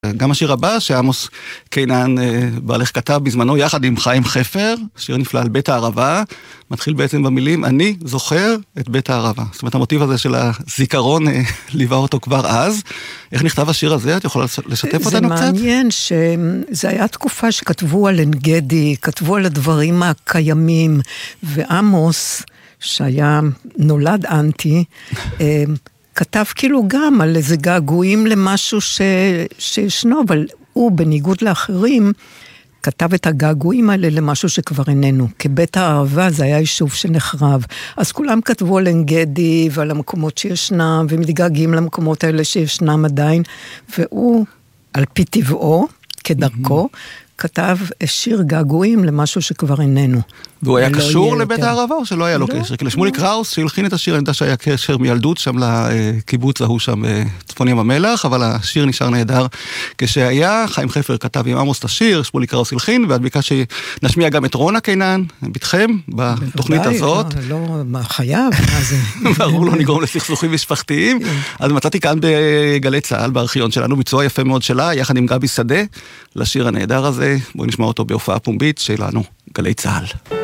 גם השיר הבא שעמוס קינן בעלך כתב בזמנו יחד עם חיים חפר, שיר נפלא על בית הערבה, מתחיל בעצם במילים אני זוכר את בית הערבה. זאת אומרת המוטיב הזה של הזיכרון ליווה אותו כבר אז. איך נכתב השיר הזה? את יכולה לשתף אותנו קצת? זה מעניין שזה היה תקופה שכתבו על אנגדי, כתבו על הדברים הקיימים, ועמוס שהיה נולד אנטי, כתב כאילו גם על איזה געגועים למשהו שישנו, אבל הוא בניגוד לאחרים, כתב את הגעגועים האלה למשהו שכבר איננו. כבית הערבה זה היה יישוב שנחרב. אז כולם כתבו על אנגדי ועל המקומות שישנם, ומתגעגעים למקומות האלה שישנם עדיין, והוא על פי טבעו, כדרכו, כתב שיר געגועים למשהו שכבר איננו. והוא היה קשור לבית הערבה או שלא היה לו קשר? כי לשמוליק קראוס שהלחין את השיר, אני יודע שהיה קשר מילדות שם לקיבוץ ההוא שם בצפון ים המלח, אבל השיר נשאר נהדר כשהיה. חיים חפר כתב עם עמוס את השיר, שמוליק קראוס הלחין, ואת ביקשת שנשמיע גם את רונה קינן, בתכם, בתוכנית הזאת. לא, מה חייב? ברור לא נגרום לסכסוכים משפחתיים. אז מצאתי כאן בגלי צהל, בארכיון שלנו, ביצוע יפה מאוד שלה, יחד עם גבי שדה, לשיר הנהדר הזה. בואו נשמע אותו בהופעה פומבית שלנו, גלי צהל.